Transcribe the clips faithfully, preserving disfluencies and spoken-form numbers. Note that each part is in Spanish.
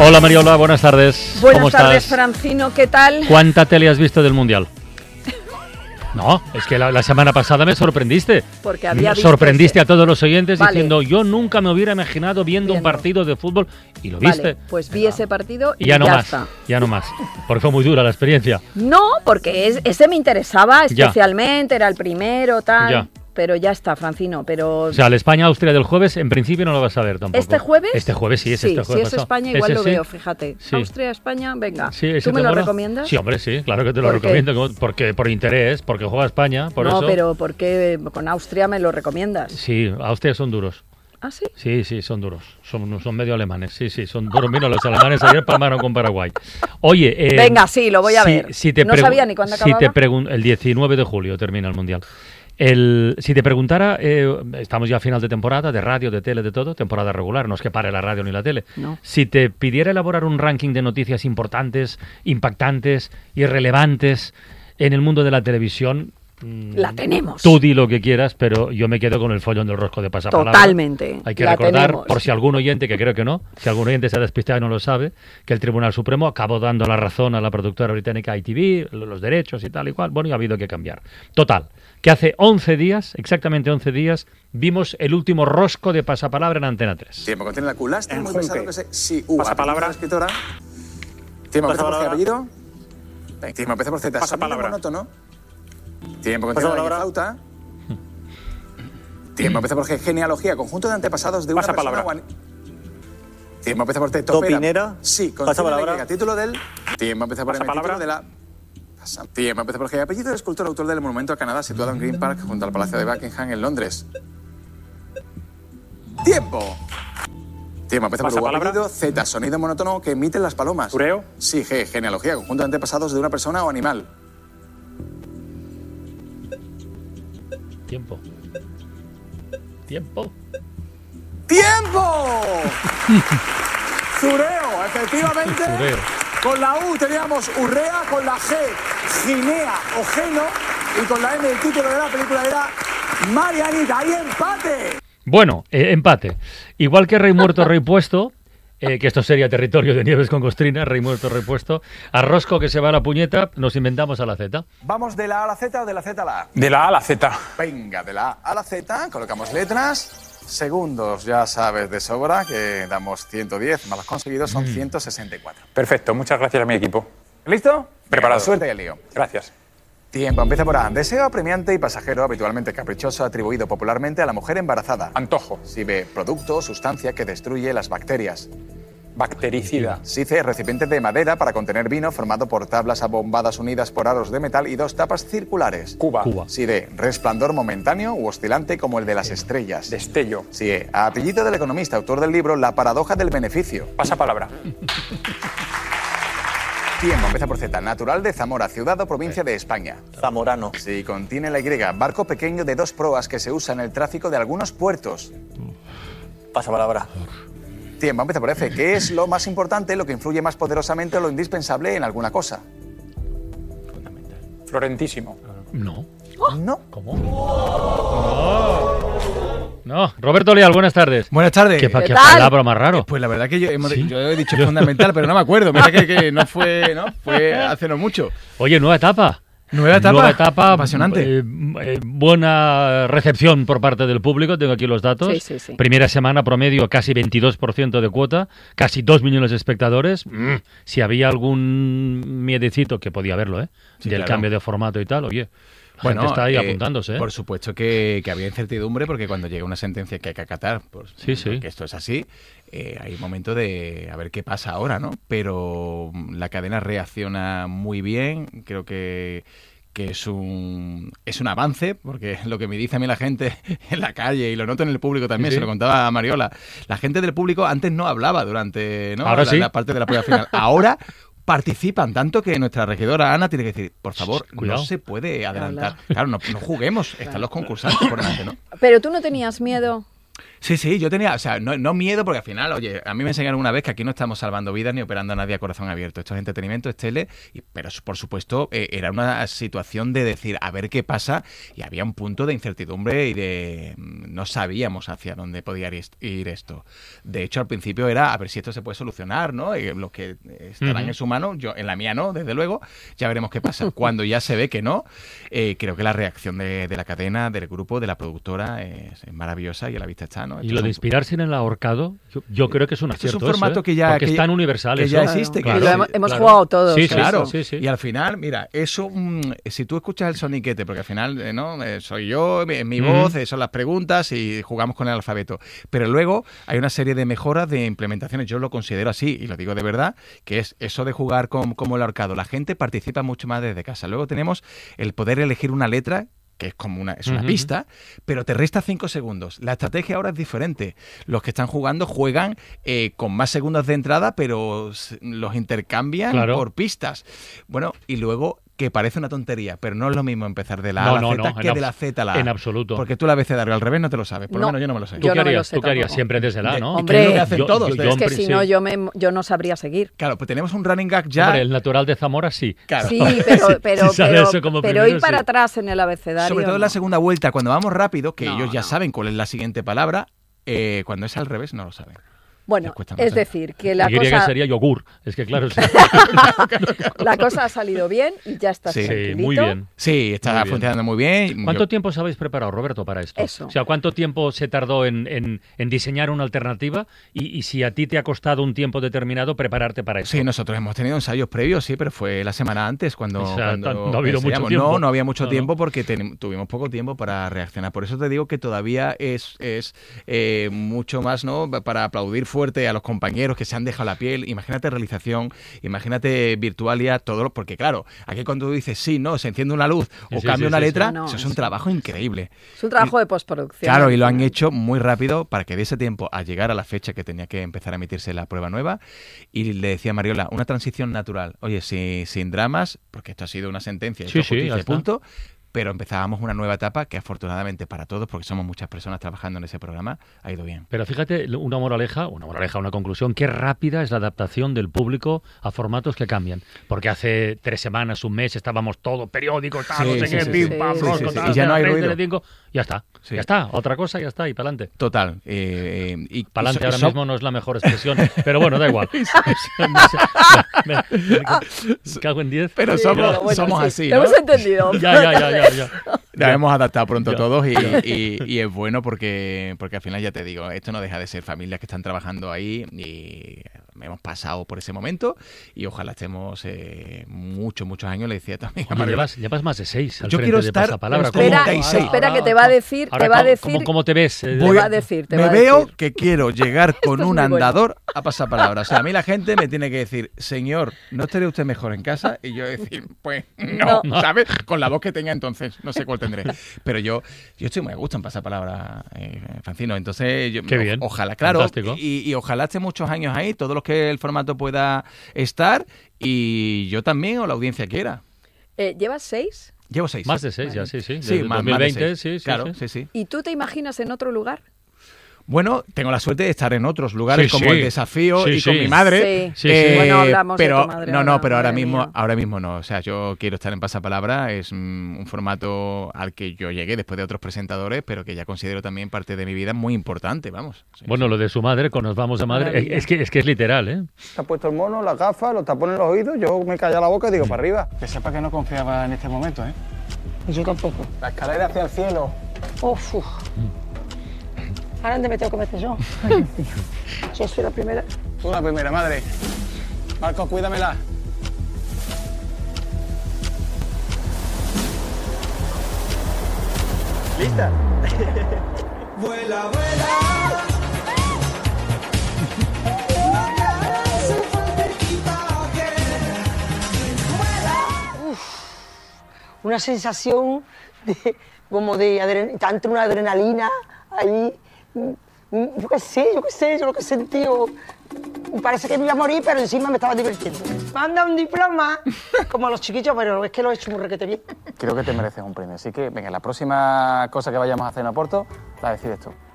Hola Mariola, buenas tardes. Buenas ¿Cómo tardes, estás? Francino, ¿qué tal? ¿Cuánta tele has visto del Mundial? No, es que la, la semana pasada me sorprendiste. Porque había visto Sorprendiste ese. a todos los oyentes Vale. diciendo, yo nunca me hubiera imaginado viendo, Viendo. un partido de fútbol. Y lo viste. Vale, pues vi ese partido y, Y ya no más, está. ya no más. Porque fue muy dura la experiencia. No, porque es- ese me interesaba Ya. especialmente, era el primero, tal. Ya. Pero ya está, Francino, pero... O sea, el España-Austria del jueves, en principio no lo vas a ver tampoco. ¿Este jueves? Este jueves sí, es sí, este jueves si es pasado. España igual ¿Ese lo sí? veo, fíjate. Sí. Austria, España, venga. Sí, ¿ese ¿Tú me te lo mola? recomiendas? Sí, hombre, sí, claro que te lo ¿Por qué? recomiendo. como- Porque por interés, porque juega España, por no, eso. pero ¿por qué con Austria me lo recomiendas? Sí, Austria son duros. ¿Ah, sí? Sí, sí, son duros. Son, son medio alemanes. Sí, sí, son duros. Mira, los alemanes ayer palmaron con Paraguay. Oye, eh, Venga, sí, lo voy a si- ver. si te No pregu- sabía ni cuándo si te acababa. pregun- El diecinueve de julio termina el Mundial. El, si te preguntara, eh, estamos ya a final de temporada, de radio, de tele, de todo, temporada regular, no es que pare la radio ni la tele. No. Si te pidiera elaborar un ranking de noticias importantes, impactantes y relevantes en el mundo de la televisión, mm, La tenemos. tú di lo que quieras, pero yo me quedo con el follón del rosco de pasapalabra. Totalmente. Hay que la recordar, tenemos. por si algún oyente, que creo que no, si algún oyente se ha despistado y no lo sabe, que el Tribunal Supremo acabó dando la razón a la productora británica I T V, lo- los derechos y tal y cual. Bueno, y ha habido que cambiar. Total, que hace once días, exactamente once días, vimos el último rosco de pasapalabra en Antena tres. Tiempo, contiene la culastra, En muy Junque. pesado que se... Sí, U, Pasapalabra. apellido de la escritora. Tiempo, empieza por G, Pasapalabra. apellido. Venga, Tiempo, empieza por Z, sonido Pasapalabra. monótono. Tiempo, contiene la Pasapalabra. flauta. Tiempo, empieza por G, genealogía, conjunto de antepasados de una Pasapalabra. persona o ani- Tiempo, empieza por T, topera. Topinera. Sí, contiene Pasapalabra. la Y, título del... Tiempo, empieza por M, Pasapalabra. título de la... Pasa- Tiempo, empieza por G, apellido del escultor autor del monumento a Canadá situado en Green Park junto al Palacio de Buckingham en Londres. Tiempo. Tiempo, empieza por U, Pasapalabra. apellido, Z, sonido monótono que emiten las palomas. Ureo. Sí, G, genealogía, conjunto de antepasados de una persona o animal. Tiempo. Tiempo. ¡Tiempo! Zureo, efectivamente. Zureo. Con la U teníamos Urrea, con la G, Ginea o Geno, y con la M el título de la película era Marianita. ¡Hay empate! Bueno, eh, empate. Igual que Rey Muerto, Rey Puesto, eh, que esto sería territorio de Nieves con Costrina, Rey Muerto, Rey Puesto, a Rosco que se va a la puñeta, nos inventamos a la Z. ¿Vamos de la A a la Z o de la Z a la A? De la A a la Z. Venga, de la A a la Z, colocamos letras. Segundos, ya sabes de sobra que damos ciento diez, más los conseguidos son ciento sesenta y cuatro. Perfecto, muchas gracias a mi equipo. ¿Listo? Preparado. Venga, suerte y el lío. Gracias. Tiempo, empieza por A. Deseo apremiante y pasajero, habitualmente caprichoso, atribuido popularmente a la mujer embarazada. Antojo. Si B, producto o sustancia que destruye las bacterias. Bactericida. Si C, recipiente de madera para contener vino formado por tablas abombadas unidas por aros de metal y dos tapas circulares. Cuba. Cuba. Si D, resplandor momentáneo u oscilante como el de las estrellas. Destello. Si E, apellido del economista, autor del libro La paradoja del beneficio. Pasapalabra. Tiempo, empieza por Z, natural de Zamora, ciudad o provincia de España. Zamorano. Si contiene la Y, barco pequeño de dos proas que se usa en el tráfico de algunos puertos. Pasapalabra. Tiempo, empieza por F. ¿Qué es lo más importante, lo que influye más poderosamente o lo indispensable en alguna cosa? Florentísimo. No. No. ¿Cómo? No. No. Roberto Leal, buenas tardes. Buenas tardes. ¿Qué, pa- ¿Qué qué tal? palabra más raro? Pues la verdad que yo, hemos- Sí. yo he dicho fundamental, pero no me acuerdo. Mira que, que no fue, ¿no? Fue hace no mucho. Oye, nueva etapa. Nueva etapa. Nueva etapa. Apasionante. eh, eh, buena recepción por parte del público. Tengo aquí los datos. Sí, sí, sí. Primera semana promedio casi veintidós por ciento de cuota. Casi dos millones de espectadores. Mm, si había algún miedecito, que podía haberlo, ¿eh? Sí, Del claro. cambio de formato y tal, oye. La Bueno, gente está ahí eh, apuntándose, ¿eh? Por supuesto que, que había incertidumbre porque cuando llega una sentencia que hay que acatar, pues, Sí, sí. que esto es así, eh, hay un momento de a ver qué pasa ahora, ¿no? Pero mm, la cadena reacciona muy bien, creo que que es un es un avance, porque lo que me dice a mí la gente en la calle, y lo noto en el público también, Sí, sí. se lo contaba a Mariola, la gente del público antes no hablaba durante, ¿no? Ahora la, sí. la parte de la prueba final. Ahora participan tanto que nuestra regidora Ana tiene que decir, por favor, Shh, cuidado. no se puede adelantar. Claro, no, no juguemos, están los concursantes por delante, ¿no? Pero tú no tenías miedo. Sí, sí, yo tenía, o sea, no, no miedo porque al final, oye, a mí me enseñaron una vez que aquí no estamos salvando vidas ni operando a nadie a corazón abierto. Esto es entretenimiento, es tele, y, pero por supuesto eh, era una situación de decir, a ver qué pasa, y había un punto de incertidumbre y de no sabíamos hacia dónde podía ir esto. De hecho, al principio era a ver si esto se puede solucionar, ¿no? Y los que estarán uh-huh. en su mano, yo en la mía no, desde luego, ya veremos qué pasa. Cuando ya se ve que no, eh, creo que la reacción de, de la cadena, del grupo, de la productora es, es maravillosa y a la vista está, ¿no? Y lo de inspirarse en el ahorcado, yo, yo creo que es un acierto. Es un formato eso, ¿eh? que ya Porque que es tan universal. Que eso. ya existe. Claro, Que claro. ya, Y lo hemos, hemos claro. jugado todos. Sí, claro. Sí, sí. Y al final, mira, eso, mmm, si tú escuchas el soniquete, porque al final, eh, ¿no? Eh, soy yo, mi, mi uh-huh. voz, eh, son las preguntas y jugamos con el alfabeto. Pero luego hay una serie de mejoras, de implementaciones, yo lo considero así, y lo digo de verdad, que es eso de jugar con, como el ahorcado. La gente participa mucho más desde casa. Luego tenemos el poder elegir una letra, que es como una, es una uh-huh. pista, pero te resta cinco segundos. La estrategia ahora es diferente. Los que están jugando juegan eh, con más segundos de entrada, pero los intercambian claro. por pistas. Bueno, y luego que parece una tontería, pero no es lo mismo empezar de la no, A a la no, Z no, que de la Z a la A. En absoluto. Porque tú el abecedario al revés no te lo sabes. Por lo no, menos yo no me lo sé. ¿Tú yo qué no me lo harías? sé ¿Tú qué harías? tampoco. Siempre desde la A, ¿no? Hombre, ¿Qué es lo que hacen yo, todos? Yo, yo, es que hombre, si sí. no, yo, me, yo no sabría seguir. Claro, pues tenemos un running gag ya. Hombre, el natural de Zamora sí. Claro. Sí, pero, pero, si sale pero, eso como pero primero, ir para sí. atrás en el abecedario. Sobre todo en la no. segunda vuelta, cuando vamos rápido, que No, ellos ya no. saben cuál es la siguiente palabra, eh, cuando es al revés no lo saben. Bueno, es decir, que la y cosa... que sería yogur. Es que claro... Sí. La cosa ha salido bien y ya está sí, tranquilito. Sí, muy bien. Sí, está muy bien. funcionando muy bien. ¿Cuánto Yo... tiempo os habéis preparado, Roberto, para esto? Eso. O sea, ¿cuánto tiempo se tardó en, en, en diseñar una alternativa y, y si a ti te ha costado un tiempo determinado prepararte para esto? Sí, nosotros hemos tenido ensayos previos, sí, pero fue la semana antes cuando... O sea, cuando no ha habido mucho tiempo. No, no había mucho no, tiempo no. porque ten, tuvimos poco tiempo para reaccionar. Por eso te digo que todavía es, es eh, mucho más, ¿no? Para aplaudir fuerte a los compañeros que se han dejado la piel. Imagínate realización, imagínate Virtualia, todo, porque claro, aquí cuando tú dices sí, no, se enciende una luz o sí, cambia sí, una sí, letra, sí. No, eso no, es un sí. trabajo increíble. Es un trabajo y, de postproducción. Claro, y lo han hecho muy rápido para que diese tiempo a llegar a la fecha que tenía que empezar a emitirse la prueba nueva. Y le decía a Mariola, una transición natural. Oye, si, sin dramas, porque esto ha sido una sentencia, Sí, esto sí, justicia, ya está. punto. Pero empezábamos una nueva etapa que afortunadamente para todos, porque somos muchas personas trabajando en ese programa, ha ido bien. Pero fíjate, una moraleja, una moraleja, una conclusión, qué rápida es la adaptación del público a formatos que cambian. Porque hace tres semanas, un mes, estábamos todos periódicos, tal, Sí, no sé sí, qué, sí, pim, sí, pam, sí, rosco, sí, sí. tal, Y ya no hay tres, ruido. Telecinco, ya está, Sí. ya está, otra cosa, ya está, y para adelante. Total. Eh, eh, y, Para adelante y ahora so- mismo no es la mejor expresión, pero bueno, da igual. No sé, me, me- me cago en diez. Pero Sí, somos, pero bueno, somos sí. así, Lo ¿no? hemos entendido. Ya, ya, ya, ya, ya. Nos hemos adaptado pronto Ya. todos y, y- y es bueno porque, porque al final ya te digo, esto no deja de ser familias que están trabajando ahí y hemos pasado por ese momento y ojalá estemos eh, muchos, muchos años. Le decía también a Oye, Mariola, llevas, llevas más de seis al Yo frente quiero de estar Pasapalabra. en los ¿Cómo? Espera, treinta y seis. espera que te va a decir, Ahora, te va a ¿cómo- decir, ¿cómo, cómo te ves? Eh, te Voy va a- a decir, te me va a veo decir. que quiero llegar con es un muy bueno. andador a pasapalabra. O sea, a mí la gente me tiene que decir, señor, ¿no estaría usted mejor en casa? Y yo decir, pues no, No. ¿sabes? Con la voz que tenga entonces, no sé cuál tendré. Pero yo, yo estoy muy a gusto en pasapalabra, eh, Francino. Entonces, yo, Qué bien. o- ojalá, claro, Fantástico. y, y ojalá esté muchos años ahí, todos los que el formato pueda estar, y yo también, o la audiencia quiera. Eh, ¿Llevas seis? Llevo seis. Más de seis ya, sí, sí. Sí, Desde más, dos más mil de veinte, seis. sí, sí. Claro, sí. sí, sí. ¿Y tú te imaginas en otro lugar? Bueno, tengo la suerte de estar en otros lugares Sí, como sí. el desafío Sí, y con sí. mi madre. Sí, sí, sí. Bueno, hablamos de pero tu madre no, ahora, no, pero ahora madre mismo, mía. ahora mismo no. O sea, yo quiero estar en Pasapalabra. Es mm, un formato al que yo llegué después de otros presentadores, pero que ya considero también parte de mi vida muy importante. Vamos. Sí, Bueno, lo de su madre, con Nos vamos de madre, Maravilla. es que, es que es literal, ¿eh? Se ha puesto el mono, las gafas, los tapones en los oídos, yo me calla la boca y digo para arriba. Que sepa que no confiaba en este momento, ¿eh? Yo tampoco. La escalera hacia el cielo. Uf, uf. ¿Ahora dónde me tengo que meter yo? Yo soy la primera. Tú la primera, madre. Marcos, cuídamela. ¿Lista? Una sensación de, como de adren- tanto una adrenalina ahí. Mm, mm, Yo qué sé, yo qué sé, yo lo que he sentido. Parece que me iba a morir, pero encima me estaba divirtiendo. Manda un diploma, como a los chiquillos, pero es que lo he hecho muy requete bien. Creo que te mereces un premio, así que venga, la próxima cosa que vayamos a hacer en Oporto la decides tú.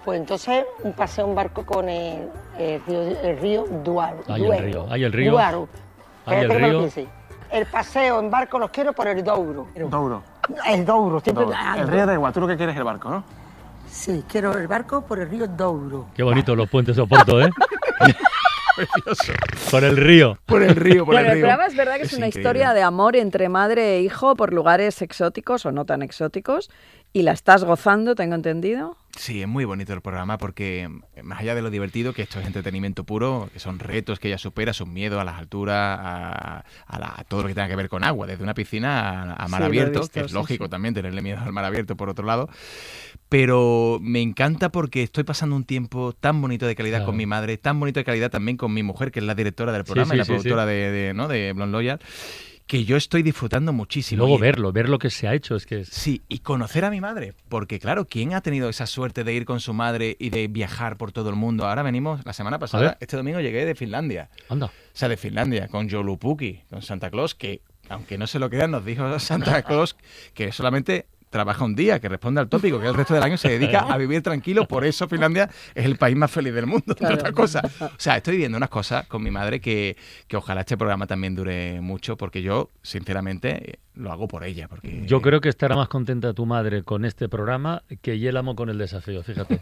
Pues entonces un paseo en barco con el, el río, el río Duaro. Hay el río, hay el río. Duaro. Hay el Espérate que me lo río. piense. El paseo en barco los quiero por el Douro. Douro. El Douro, siempre Douro. ando. El río da igual, tú lo que quieres es el barco, ¿no? Sí, quiero el barco por el río Douro. Qué bonito los puentes de Oporto, ¿eh? Precioso. Por el río. Por el río, por Bueno, el el río. programa es verdad que es, una increíble. historia de amor entre madre e hijo por lugares exóticos o no tan exóticos. ¿Y la estás gozando, tengo entendido? Sí, es muy bonito el programa porque más allá de lo divertido, que esto es entretenimiento puro, que son retos que ella supera, sus miedos a las alturas, a, a, la- a todo lo que tenga que ver con agua, desde una piscina a, a mar Sí, lo he abierto, visto, que es sí, lógico sí. también tenerle miedo al mar abierto por otro lado. Pero me encanta porque estoy pasando un tiempo tan bonito de calidad Claro. con mi madre, tan bonito de calidad también con mi mujer, que es la directora del programa sí, y la sí, productora sí. de, de, ¿no? de Blonde Loyal, que yo estoy disfrutando Y muchísimo. luego Y- verlo, ver lo que se ha hecho, es que es... Sí, y conocer a mi madre, porque claro, ¿quién ha tenido esa suerte de ir con su madre y de viajar por todo el mundo? Ahora venimos, la semana A pasada, ver. este domingo llegué de Finlandia, Anda. o sea, de Finlandia, con Joulupuki, con Santa Claus, que aunque no se lo crean, nos dijo Santa Claus que solamente trabaja un día, que responde al tópico, que el resto del año se dedica a vivir tranquilo, por eso Finlandia es el país más feliz del mundo, entre Claro. otras cosas. O sea, estoy viviendo unas cosas con mi madre que, que ojalá este programa también dure mucho, porque yo, sinceramente, eh, lo hago por ella. Porque Yo creo que estará más contenta tu madre con este programa que Yélamo con el desafío, fíjate.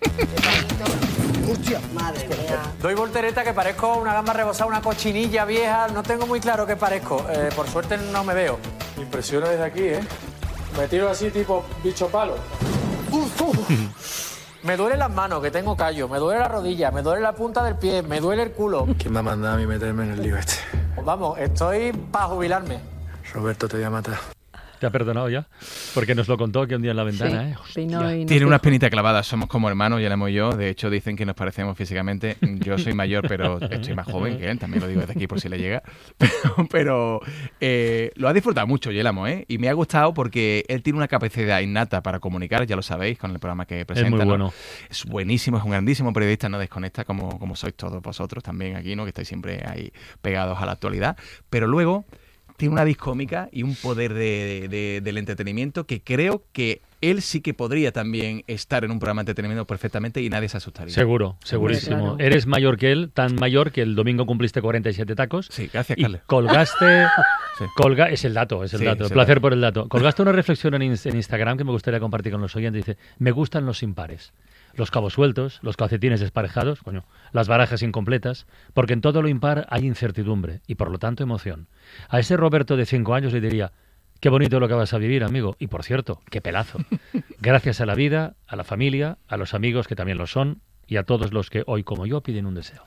Madre mía. Doy voltereta que parezco una gamba rebozada, una cochinilla vieja. No tengo muy claro qué parezco. Eh, por suerte no me veo. Me impresiona desde aquí, ¿eh? Me tiro así tipo bicho palo. Me duelen las manos, que tengo callo. Me duele la rodilla, me duele la punta del pie, me duele el culo. ¿Quién me ha mandado a mí meterme en el lío este? Vamos, estoy para jubilarme. Roberto, te voy a matar. ¿Te ha perdonado ya? Porque nos lo contó aquí un día en la ventana, ¿eh? Hostia. vino y nos Tiene una dijo. espinita clavada, somos como hermanos, Yélamo y yo. De hecho, dicen que nos parecemos físicamente. Yo soy mayor, pero estoy más joven que él, también lo digo desde aquí por si le llega. Pero, pero, eh, lo ha disfrutado mucho, Yélamo, ¿eh? Y me ha gustado porque él tiene una capacidad innata para comunicar, ya lo sabéis, con el programa que presenta. muy ¿no? bueno. Es buenísimo, es un grandísimo periodista, no desconecta como, como sois todos vosotros también aquí, ¿no? Que estáis siempre ahí pegados a la actualidad. Pero luego tiene una vis cómica y un poder de, de- del entretenimiento que creo que él sí que podría también estar en un programa de entretenimiento perfectamente y nadie se asustaría. Seguro, segurísimo. claro. Eres mayor que él, tan mayor que el domingo cumpliste cuarenta y siete tacos. Sí, gracias, Y Carles. colgaste... Sí. Colga, es el dato, es el Sí, dato. es el Placer dato. por el dato. Colgaste una reflexión en, ins- en Instagram que me gustaría compartir con los oyentes. Dice, me gustan los impares. Los cabos sueltos, los calcetines desparejados, coño, las barajas incompletas, porque en todo lo impar hay incertidumbre y por lo tanto emoción. A ese Roberto de cinco años le diría, qué bonito lo que vas a vivir, amigo. Y por cierto, qué pelazo. Gracias a la vida, a la familia, a los amigos que también lo son y a todos los que hoy como yo piden un deseo.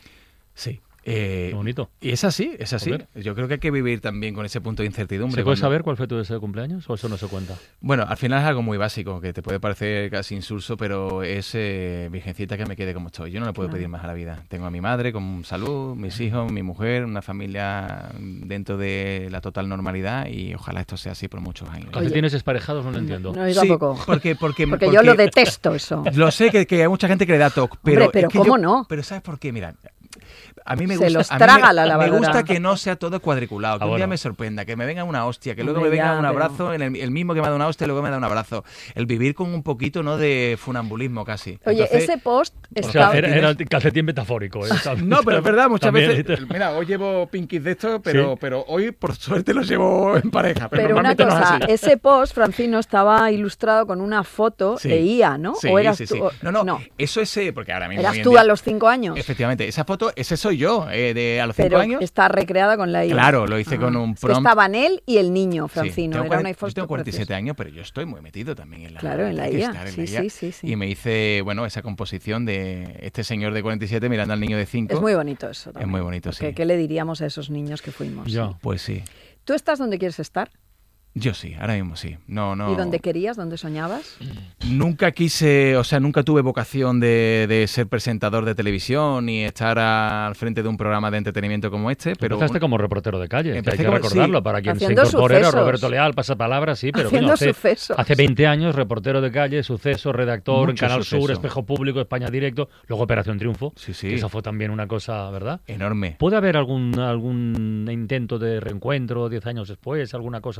Sí. Eh, Qué bonito. y es así, es así. Joder. Yo creo que hay que vivir también con ese punto de incertidumbre. ¿Se puede cuando- saber cuál fue tu deseo de cumpleaños o eso no se cuenta? Bueno, al final es algo muy básico, que te puede parecer casi insulso, pero es eh, virgencita que me quede como estoy. Yo no le puedo pedir más a la vida. Tengo a mi madre con salud, mis hijos, mi mujer, una familia dentro de la total normalidad y ojalá esto sea así por muchos años. Calcetines desparejados no lo entiendo. No, yo Sí, tampoco. porque, porque, Porque yo lo detesto eso. Lo sé que, que hay mucha gente que le da toque, pero, Hombre, pero es que ¿cómo yo- no? Pero ¿sabes por qué? Mira, a mí me Se gusta, los a mí traga me, la me lavadora. gusta que no sea todo cuadriculado, que Ah, un día bueno. me sorprenda, que me venga una hostia, que luego Hombre, me venga ya, un pero- abrazo, en el, el mismo que me ha dado una hostia, luego me da un abrazo. El vivir con un poquito, ¿no?, de funambulismo casi. Oye, Entonces, ese post O sea, estaba... era, era el calcetín metafórico. ¿eh? no, pero es verdad, muchas También, veces. literal. Mira, hoy llevo pinkies de estos, pero, Sí. pero hoy por suerte los llevo en pareja. Pero, Pero una normalmente no es cosa, así. ese post, Francino, estaba ilustrado con una foto Sí. de I A, ¿no? Sí, ¿O eras sí, tú? sí. o- No, no, eso es. eh, Porque ahora mismo. ¿Eras hoy en tú día- a los cinco años? Efectivamente, esa foto, ese soy yo, eh, de a los cinco Pero años. está recreada con la I A. Claro, lo hice Ah. con un Es que prompt. estaban él y el niño, Sí, Francino. tengo Era cuarenta una yo foto tengo cuarenta y siete preciosa. años, pero yo estoy muy metido también en la Claro, en la hay que I A. estar en Sí, la I A. sí, sí, sí. Y me hice, bueno, esa composición de este señor de cuarenta y siete mirando al niño de cinco. Es muy bonito eso también. Es muy bonito, Porque sí. ¿qué le diríamos a esos niños que fuimos? Ya. Pues sí. ¿Tú estás donde quieres estar? Yo sí, ahora mismo sí. No, no. ¿Y dónde querías? ¿Dónde soñabas? Nunca quise, o sea, nunca tuve vocación de, de ser presentador de televisión ni estar al frente de un programa de entretenimiento como este, pero Empezaste como reportero de calle, que hay Empecé que como- recordarlo sí. para quien Haciendo se incorpore. Era sucesos. Roberto Leal, pasapalabra, sí, pero Haciendo coño, hace, sucesos. hace veinte años, reportero de calle, suceso, redactor, en Mucho Canal Sur, suceso. Espejo Público, España Directo, luego Operación Triunfo. Sí, sí. Que eso fue también una cosa, ¿verdad? enorme. ¿Puede haber algún, algún intento de reencuentro diez años después, alguna cosa especial?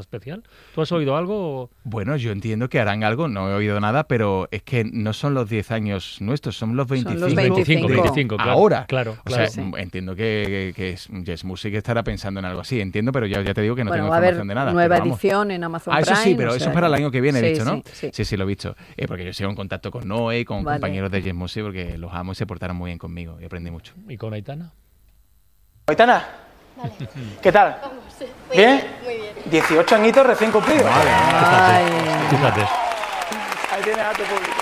¿Tú has oído algo? O... Bueno, yo entiendo que harán algo, no he oído nada, pero es que no son los diez años nuestros, son los veinticinco. Son los veinticinco. veinticinco, claro. Ahora. Claro, O claro. sea, sí. entiendo que, que, que Yes Music estará pensando en algo así, entiendo, pero ya, ya te digo que no bueno, tengo va a haber información de nada. nueva pero vamos. edición en Amazon Ah, Prime. eso sí, pero o eso sea, es para el año que viene, he sí, visto, ¿no? Sí, sí. sí, sí, lo he visto. Eh, porque yo sigo en contacto con Noé y con Vale. compañeros de Yes Music porque los amo y se portaron muy bien conmigo y aprendí mucho. ¿Y con Aitana? Aitana, Vale. ¿qué tal? Vamos, muy ¿Bien? Muy bien. dieciocho añitos recién cumplidos. Ay. Fíjate. Ahí tienes a tu público.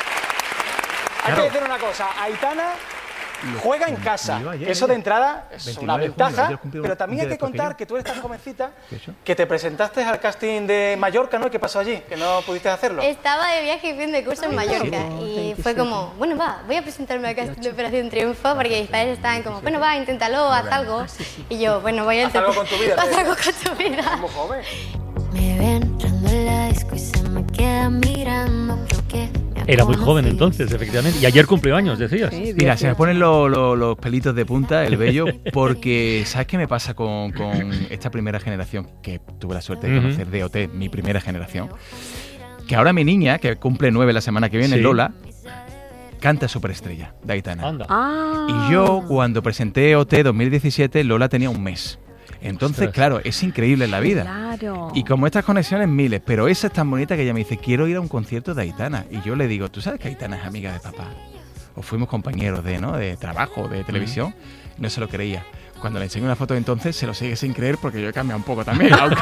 Hay Claro. que decir una cosa, Aitana juega en casa. cumplió ayer, Eso de ella. entrada es una veintinueve de junio, ventaja, ayer cumplió pero un también día hay que después que contar yo. que tú eres tan jovencita ¿Qué eso? que te presentaste al casting de Mallorca, ¿no? ¿Qué pasó allí? Que no pudiste hacerlo. Estaba de viaje y fin de curso en Mallorca y fue como, bueno, va, voy a presentarme al casting de Operación Triunfo porque mis padres estaban como, bueno, va, inténtalo, haz algo. Y yo, bueno, voy a Haz algo intentar. con tu vida, Haz te algo con tu vida. Muy joven. Me ven entrando en la disco y se me queda mirando, creo que me Era muy ha joven conocido. entonces, efectivamente. Y ayer cumplió años, decías. Sí, Mira, se me dieciocho. ponen lo- lo- los pelitos de punta, el vello, porque ¿sabes qué me pasa con, con esta primera generación que tuve la suerte de Ujú. conocer de O T, mi primera generación? Que ahora mi niña, que cumple nueve la semana que viene, Sí. Lola, canta Superestrella, de Aitana. Anda. Ah. Y yo, cuando presenté O T dos mil diecisiete, Lola tenía un mes. Entonces, Ostras. claro, es increíble en la vida. Claro. Y como estas conexiones, miles, pero esa es tan bonita que ella me dice, quiero ir a un concierto de Aitana. Y yo le digo, ¿tú sabes que Aitana es amiga de papá? O fuimos compañeros de, ¿no? de trabajo, de televisión. No se lo creía. Cuando le enseñé una foto de entonces, se lo sigue sin creer porque yo he cambiado un poco también. Aunque,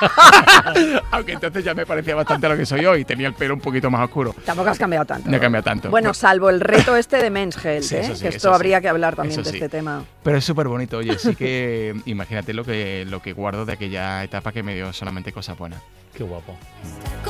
aunque entonces ya me parecía bastante a lo que soy hoy. Tenía el pelo un poquito más oscuro. Tampoco has cambiado tanto. No he cambiado tanto. Bueno, Pues- salvo el reto este de Men's Health, Sí, ¿eh? eso sí, que esto eso habría sí. que hablar también Eso de sí. este tema. Pero es súper bonito, oye, sí que imagínate lo que, lo que guardo de aquella etapa que me dio solamente cosas buenas. Qué guapo.